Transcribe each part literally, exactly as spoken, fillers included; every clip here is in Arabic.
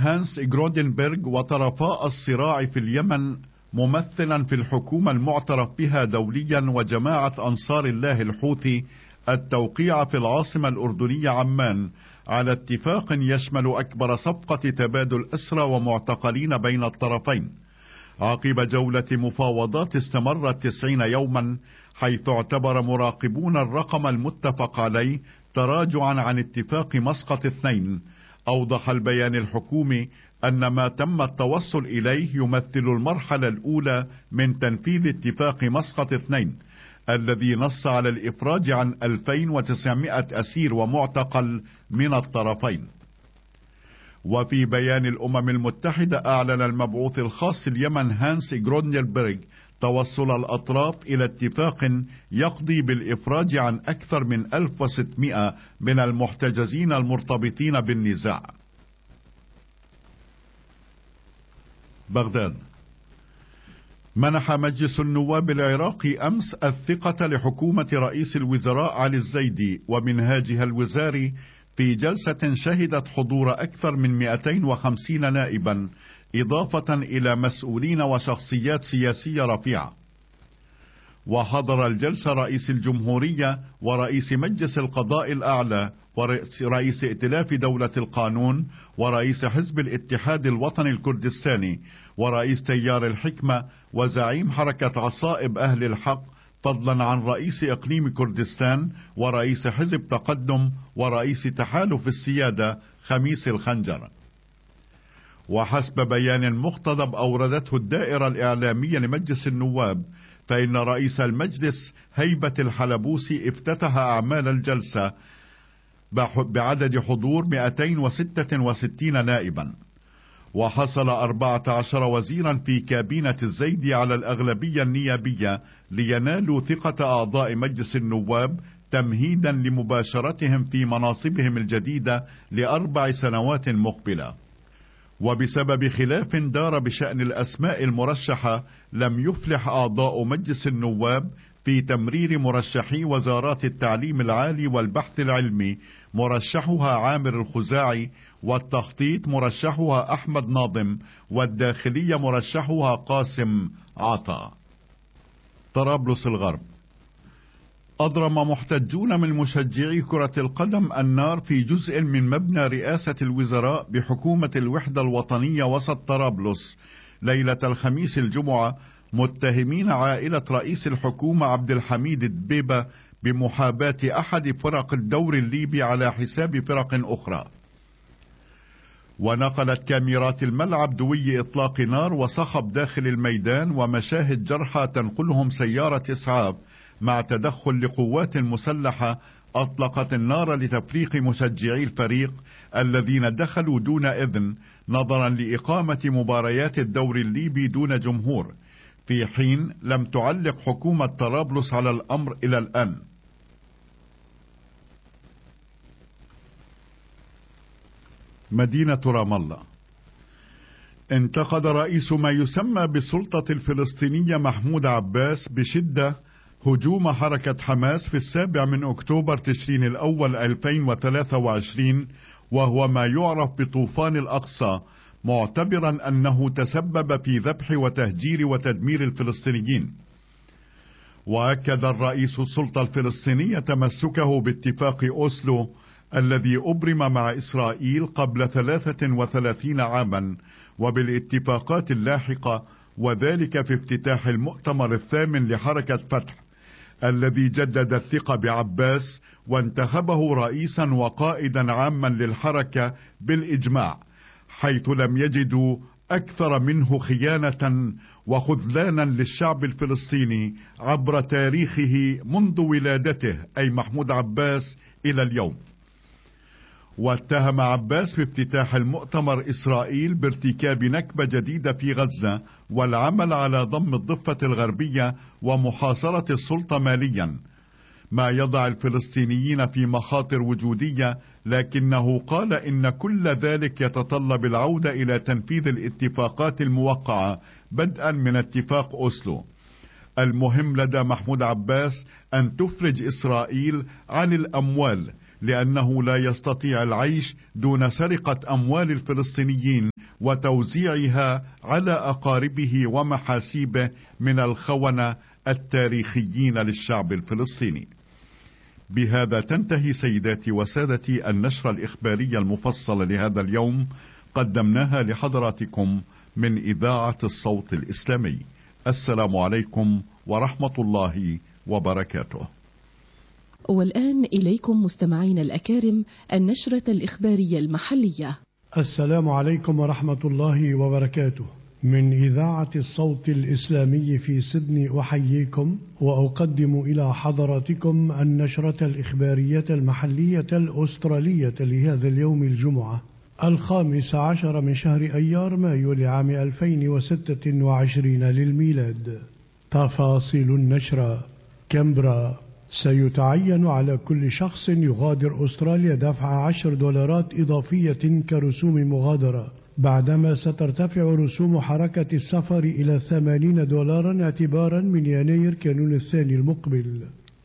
هانس غرودنبرغ وطرفاء الصراع في اليمن، ممثلا في الحكومة المعترف بها دوليا وجماعة أنصار الله الحوثي، التوقيع في العاصمة الأردنية عمان على اتفاق يشمل أكبر صفقة تبادل أسرى ومعتقلين بين الطرفين، عقب جولة مفاوضات استمرت تسعين يوما، حيث اعتبر مراقبون الرقم المتفق عليه تراجعا عن اتفاق مسقط اثنين. أوضح البيان الحكومي أن ما تم التوصل إليه يمثل المرحلة الأولى من تنفيذ اتفاق مسقط اثنين، الذي نص على الإفراج عن ألفين وتسعمائة أسير ومعتقل من الطرفين. وفي بيان الأمم المتحدة، أعلن المبعوث الخاص اليمن هانس غرودنبرغ توصل الأطراف إلى اتفاق يقضي بالإفراج عن أكثر من ألف وستمائة من المحتجزين المرتبطين بالنزاع. بغداد. منح مجلس النواب العراقي أمس الثقة لحكومة رئيس الوزراء علي الزيدي ومنهاجها الوزاري في جلسة شهدت حضور أكثر من مئتين وخمسين نائبا، إضافة إلى مسؤولين وشخصيات سياسية رفيعة. وحضر الجلسة رئيس الجمهورية ورئيس مجلس القضاء الأعلى ورئيس ائتلاف دولة القانون ورئيس حزب الاتحاد الوطني الكردستاني ورئيس تيار الحكمة وزعيم حركة عصائب أهل الحق، فضلا عن رئيس إقليم كردستان ورئيس حزب تقدم ورئيس تحالف السيادة خميس الخنجر. وحسب بيان مقتضب أوردته الدائرة الإعلامية لمجلس النواب، فإن رئيس المجلس هيبة الحلبوسي افتتح أعمال الجلسة بعدد حضور مئتين وستة وستين نائبا. وحصل أربعة عشر وزيرا في كابينة الزيدي على الأغلبية النيابية لينالوا ثقة أعضاء مجلس النواب، تمهيدا لمباشرتهم في مناصبهم الجديدة لأربع سنوات مقبلة. وبسبب خلاف دار بشأن الأسماء المرشحة، لم يفلح أعضاء مجلس النواب في تمرير مرشحي وزارات التعليم العالي والبحث العلمي، مرشحها عامر الخزاعي، والتخطيط مرشحها أحمد ناظم، والداخلية مرشحها قاسم عطا. طرابلس الغرب. أضرم محتجون من مشجعي كرة القدم النار في جزء من مبنى رئاسة الوزراء بحكومة الوحدة الوطنية وسط طرابلس ليلة الخميس الجمعة، متهمين عائلة رئيس الحكومة عبد الحميد الدبيبة بمحاباة أحد فرق الدوري الليبي على حساب فرق أخرى. ونقلت كاميرات الملعب دوي إطلاق نار وصخب داخل الميدان ومشاهد جرحى تنقلهم سيارة إسعاف، مع تدخل لقوات مسلحة أطلقت النار لتفريق مشجعي الفريق الذين دخلوا دون إذن، نظرا لإقامة مباريات الدوري الليبي دون جمهور، في حين لم تعلق حكومة طرابلس على الأمر إلى الآن. مدينة رام الله. انتقد رئيس ما يسمى بالسلطة الفلسطينية محمود عباس بشدة هجوم حركة حماس في السابع من أكتوبر تشرين الأول ألفين وثلاثة وعشرين، وهو ما يعرف بطوفان الأقصى، معتبرا أنه تسبب في ذبح وتهجير وتدمير الفلسطينيين. وأكد الرئيس السلطة الفلسطينية تمسكه باتفاق أوسلو الذي أبرم مع إسرائيل قبل ثلاثة وثلاثين عاما، وبالاتفاقات اللاحقة، وذلك في افتتاح المؤتمر الثامن لحركة فتح الذي جدد الثقة بعباس وانتخبه رئيسا وقائدا عاما للحركة بالإجماع، حيث لم يجدوا أكثر منه خيانة وخذلانا للشعب الفلسطيني عبر تاريخه منذ ولادته، أي محمود عباس، إلى اليوم. واتهم عباس في افتتاح المؤتمر إسرائيل بارتكاب نكبة جديدة في غزة والعمل على ضم الضفة الغربية ومحاصرة السلطة ماليا، ما يضع الفلسطينيين في مخاطر وجودية، لكنه قال إن كل ذلك يتطلب العودة إلى تنفيذ الاتفاقات الموقعة بدءا من اتفاق أوسلو. المهم لدى محمود عباس أن تفرج إسرائيل عن الأموال، لأنه لا يستطيع العيش دون سرقة أموال الفلسطينيين وتوزيعها على أقاربه ومحاسيبه من الخونة التاريخيين للشعب الفلسطيني. بهذا تنتهي سيداتي وسادتي النشرة الإخبارية المفصلة لهذا اليوم، قدمناها لحضراتكم من إذاعة الصوت الإسلامي. السلام عليكم ورحمة الله وبركاته. والآن إليكم مستمعين الأكارم النشرة الإخبارية المحلية. السلام عليكم ورحمة الله وبركاته. من إذاعة الصوت الإسلامي في سيدني أحييكم وأقدم إلى حضراتكم النشرة الإخبارية المحلية الأسترالية لهذا اليوم الجمعة الخامس عشر من شهر أيار مايو لعام ألفين وستة وعشرين للميلاد. تفاصيل النشرة. كامبرا: سيتعين على كل شخص يغادر أستراليا دفع عشر دولارات إضافية كرسوم مغادرة، بعدما سترتفع رسوم حركة السفر إلى ثمانين دولارا اعتبارا من يناير كانون الثاني المقبل.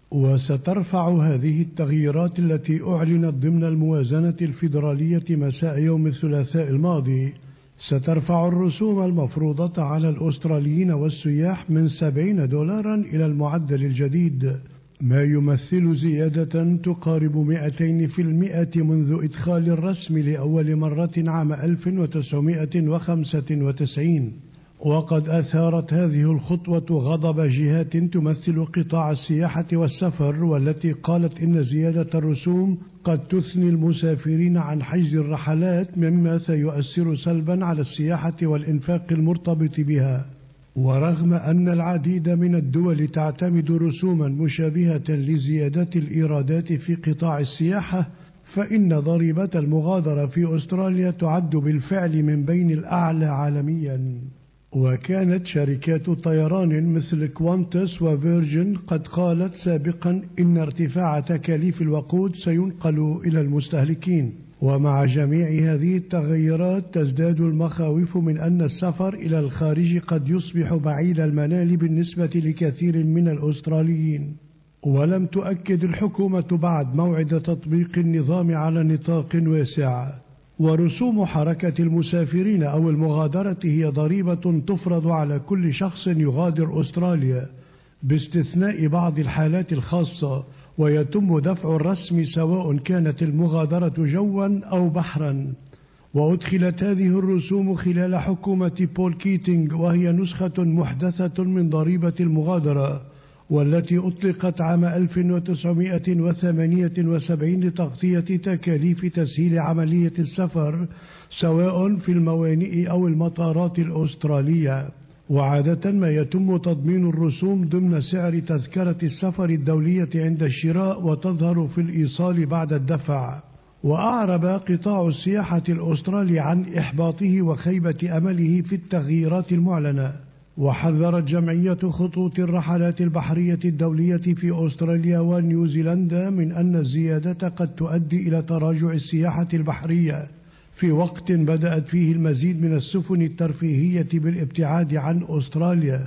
وسترفع هذه التغييرات التي أعلنت ضمن الموازنة الفيدرالية مساء يوم الثلاثاء الماضي، سترفع الرسوم المفروضة على الأستراليين والسياح من سبعين دولارا إلى المعدل الجديد، ما يمثل زيادة تقارب مئتين في المئة منذ إدخال الرسم لأول مرة عام ألف وتسعمئة وخمسة وتسعين. وقد أثارت هذه الخطوة غضب جهات تمثل قطاع السياحة والسفر، والتي قالت إن زيادة الرسوم قد تثني المسافرين عن حجز الرحلات، مما سيؤثر سلبا على السياحة والإنفاق المرتبط بها. ورغم أن العديد من الدول تعتمد رسوما مشابهة لزيادة الإيرادات في قطاع السياحة، فإن ضريبة المغادرة في أستراليا تعد بالفعل من بين الأعلى عالميا. وكانت شركات طيران مثل كوانتس وفيرجن قد قالت سابقا إن ارتفاع تكاليف الوقود سينقل إلى المستهلكين. ومع جميع هذه التغيرات تزداد المخاوف من أن السفر إلى الخارج قد يصبح بعيد المنال بالنسبة لكثير من الأستراليين. ولم تؤكد الحكومة بعد موعد تطبيق النظام على نطاق واسع. ورسوم حركة المسافرين أو المغادرة هي ضريبة تفرض على كل شخص يغادر أستراليا باستثناء بعض الحالات الخاصة، ويتم دفع الرسم سواء كانت المغادرة جوا أو بحرا. وأدخلت هذه الرسوم خلال حكومة بول كيتينغ، وهي نسخة محدثة من ضريبة المغادرة، والتي أطلقت عام ألف وتسعمئة وثمانية وسبعين لتغطية تكاليف تسهيل عملية السفر سواء في الموانئ أو المطارات الأسترالية. وعادة ما يتم تضمين الرسوم ضمن سعر تذكرة السفر الدولية عند الشراء، وتظهر في الإيصال بعد الدفع. وأعرب قطاع السياحة الأسترالي عن إحباطه وخيبة أمله في التغييرات المعلنة. وحذرت جمعية خطوط الرحلات البحرية الدولية في أستراليا ونيوزيلندا من أن الزيادة قد تؤدي إلى تراجع السياحة البحرية في وقت بدأت فيه المزيد من السفن الترفيهية بالابتعاد عن أستراليا.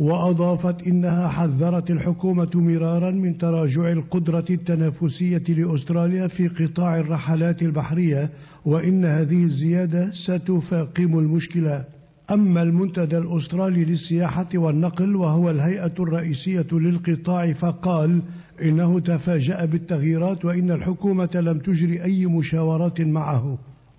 وأضافت إنها حذرت الحكومة مرارا من تراجع القدرة التنافسية لأستراليا في قطاع الرحلات البحرية، وإن هذه الزيادة ستفاقم المشكلة. أما المنتدى الأسترالي للسياحة والنقل، وهو الهيئة الرئيسية للقطاع، فقال إنه تفاجأ بالتغييرات وإن الحكومة لم تجري أي مشاورات معه.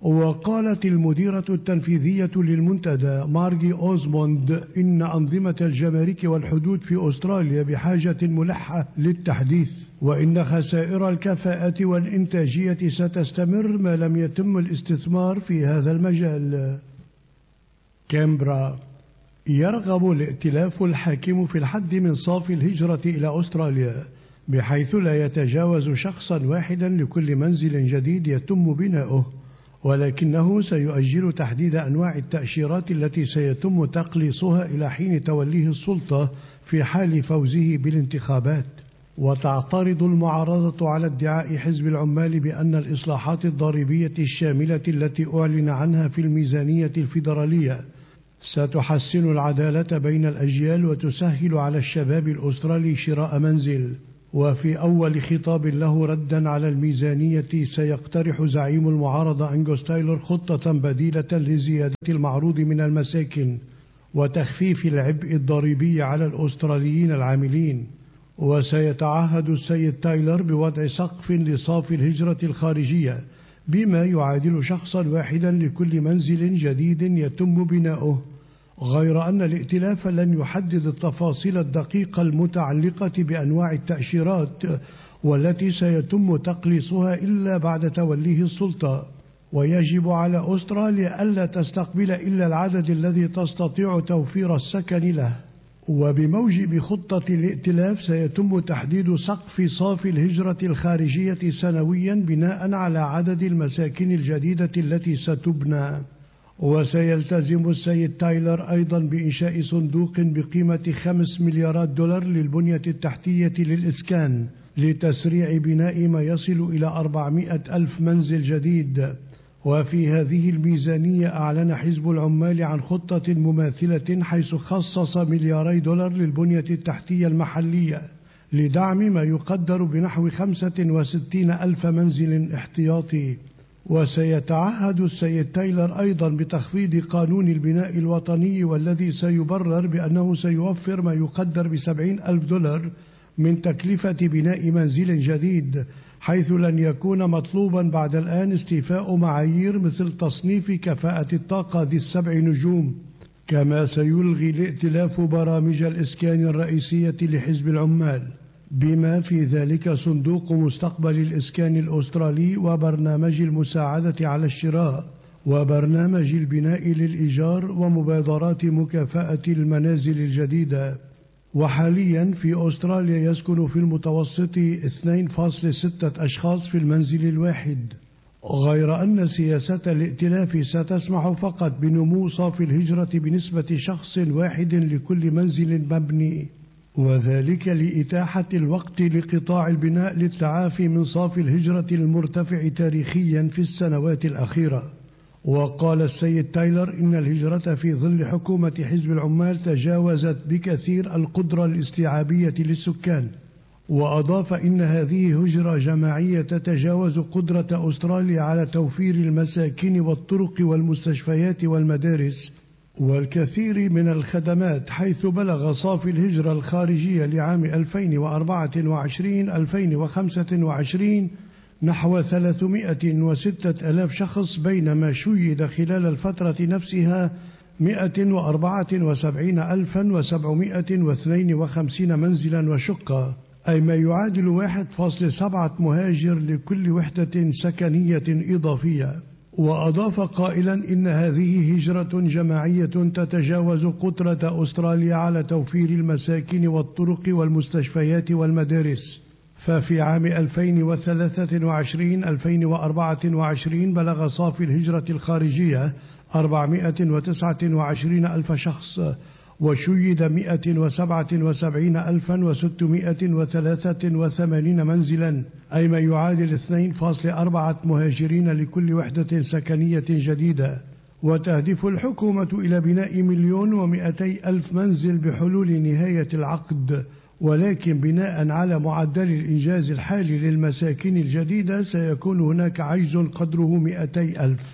وقالت المديرة التنفيذية للمنتدى مارغي أوزموند إن أنظمة الجمارك والحدود في أستراليا بحاجة ملحة للتحديث، وإن خسائر الكفاءة والإنتاجية ستستمر ما لم يتم الاستثمار في هذا المجال. كامبرا: يرغب الائتلاف الحاكم في الحد من صافي الهجرة إلى أستراليا، بحيث لا يتجاوز شخصا واحدا لكل منزل جديد يتم بناؤه، ولكنه سيؤجل تحديد أنواع التأشيرات التي سيتم تقليصها إلى حين توليه السلطة في حال فوزه بالانتخابات. وتعترض المعارضة على ادعاء حزب العمال بأن الإصلاحات الضريبية الشاملة التي أعلن عنها في الميزانية الفيدرالية ستحسن العدالة بين الأجيال وتسهل على الشباب الأسترالي شراء منزل. وفي أول خطاب له ردا على الميزانية سيقترح زعيم المعارضة أنغوس تايلر خطة بديلة لزيادة المعروض من المساكن وتخفيف العبء الضريبي على الأستراليين العاملين. وسيتعهد السيد تايلر بوضع سقف لصافي الهجرة الخارجية بما يعادل شخصا واحدا لكل منزل جديد يتم بناؤه، غير أن الائتلاف لن يحدد التفاصيل الدقيقة المتعلقة بأنواع التأشيرات والتي سيتم تقليصها إلا بعد توليه السلطة. ويجب على أستراليا ألا تستقبل إلا العدد الذي تستطيع توفير السكن له. وبموجب خطة الائتلاف سيتم تحديد سقف صافي الهجرة الخارجية سنويا بناء على عدد المساكن الجديدة التي ستبنى. وسيلتزم السيد تايلر أيضا بإنشاء صندوق بقيمة خمس مليارات دولار للبنية التحتية للإسكان لتسريع بناء ما يصل إلى أربعمائة ألف منزل جديد. وفي هذه الميزانية أعلن حزب العمال عن خطة مماثلة حيث خصص ملياري دولار للبنية التحتية المحلية لدعم ما يقدر بنحو خمسة وستين ألف منزل احتياطي. وسيتعهد السيد تايلر أيضا بتخفيض قانون البناء الوطني والذي سيبرر بأنه سيوفر ما يقدر بسبعين ألف دولار من تكلفة بناء منزل جديد، حيث لن يكون مطلوبا بعد الآن استيفاء معايير مثل تصنيف كفاءة الطاقة ذي السبع نجوم. كما سيلغي الائتلاف برامج الإسكان الرئيسية لحزب العمال بما في ذلك صندوق مستقبل الإسكان الأسترالي وبرنامج المساعدة على الشراء وبرنامج البناء للإيجار ومبادرات مكافأة المنازل الجديدة. وحاليا في أستراليا يسكن في المتوسط اثنين فاصلة ستة أشخاص في المنزل الواحد، غير أن سياسة الائتلاف ستسمح فقط بنمو صافي الهجرة بنسبة شخص واحد لكل منزل مبني، وذلك لإتاحة الوقت لقطاع البناء للتعافي من صافي الهجرة المرتفع تاريخيا في السنوات الأخيرة. وقال السيد تايلر إن الهجرة في ظل حكومة حزب العمال تجاوزت بكثير القدرة الاستيعابية للسكان، وأضاف إن هذه هجرة جماعية تتجاوز قدرة أستراليا على توفير المساكن والطرق والمستشفيات والمدارس والكثير من الخدمات، حيث بلغ صافي الهجرة الخارجية لعام ألفين وأربعة وعشرين ألفين وخمسة وعشرين نحو ثلاثمائة وستة آلاف شخص، بينما شيد خلال الفترة نفسها مائة وأربعة وسبعين ألفا وسبعمائة واثنين وخمسين منزلا وشقة، أي ما يعادل واحد فاصلة سبعة مهاجر لكل وحدة سكنية إضافية. وأضاف قائلا إن هذه هجرة جماعية تتجاوز قدرة أستراليا على توفير المساكن والطرق والمستشفيات والمدارس. ففي عام ألفين وثلاثة وعشرين ألفين وأربعة وعشرين بلغ صافي الهجرة الخارجية أربعمائة وتسعة وعشرين ألف شخص، وشيد مائة وسبعة وسبعين ألفا وستمائة وثلاثة وثمانين منزلا، أي ما يعادل اثنين فاصلة أربعة مهاجرين لكل وحدة سكنية جديدة. وتهدف الحكومة إلى بناء مليون ومائتي ألف منزل بحلول نهاية العقد، ولكن بناء على معدل الإنجاز الحالي للمساكن الجديدة سيكون هناك عجز قدره مائتي ألف.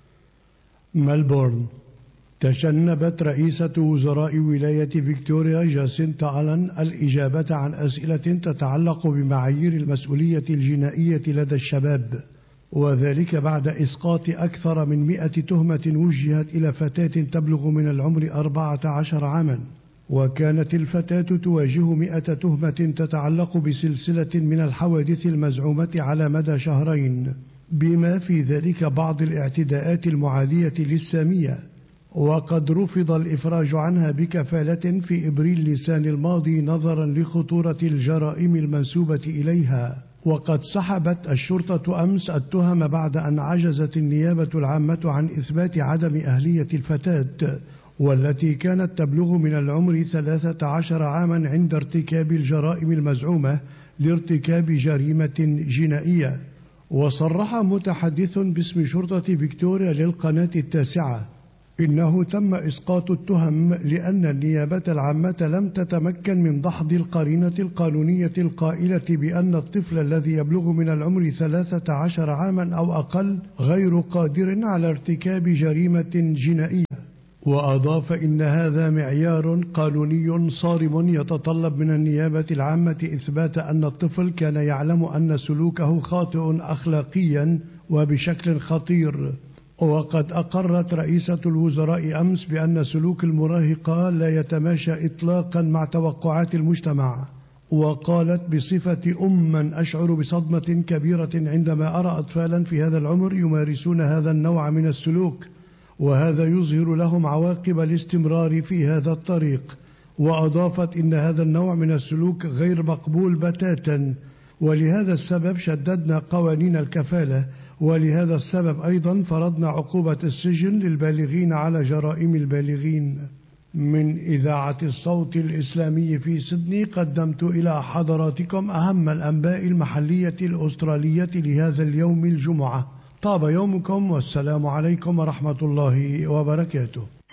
ملبورن. تجنبت رئيسة وزراء ولاية فيكتوريا جاسينتا ألان الإجابة عن أسئلة تتعلق بمعايير المسؤولية الجنائية لدى الشباب، وذلك بعد إسقاط أكثر من مئة تهمة وجهت إلى فتاة تبلغ من العمر أربعة عشر عاما. وكانت الفتاة تواجه مئة تهمة تتعلق بسلسلة من الحوادث المزعومة على مدى شهرين، بما في ذلك بعض الاعتداءات المعادية للسامية، وقد رفض الإفراج عنها بكفالة في إبريل نيسان الماضي نظرا لخطورة الجرائم المنسوبة إليها. وقد سحبت الشرطة أمس التهم بعد أن عجزت النيابة العامة عن إثبات عدم أهلية الفتاة، والتي كانت تبلغ من العمر ثلاثة عشر عاما عند ارتكاب الجرائم المزعومة لارتكاب جريمة جنائية. وصرح متحدث باسم شرطة فيكتوريا للقناة التاسعة إنه تم إسقاط التهم لأن النيابة العامة لم تتمكن من دحض القرينة القانونية القائلة بأن الطفل الذي يبلغ من العمر ثلاثة عشر عاما أو أقل غير قادر على ارتكاب جريمة جنائية. وأضاف إن هذا معيار قانوني صارم يتطلب من النيابة العامة إثبات أن الطفل كان يعلم أن سلوكه خاطئ أخلاقيا وبشكل خطير. وقد أقرت رئيسة الوزراء أمس بأن سلوك المراهقة لا يتماشى إطلاقا مع توقعات المجتمع، وقالت: بصفة أم أشعر بصدمة كبيرة عندما أرى أطفالا في هذا العمر يمارسون هذا النوع من السلوك، وهذا يظهر لهم عواقب الاستمرار في هذا الطريق. وأضافت إن هذا النوع من السلوك غير مقبول بتاتا، ولهذا السبب شددنا قوانين الكفالة، ولهذا السبب أيضا فرضنا عقوبة السجن للبالغين على جرائم البالغين. من إذاعة الصوت الإسلامي في سيدني قدمت إلى حضراتكم أهم الأنباء المحلية الأسترالية لهذا اليوم الجمعة. طاب يومكم والسلام عليكم ورحمة الله وبركاته.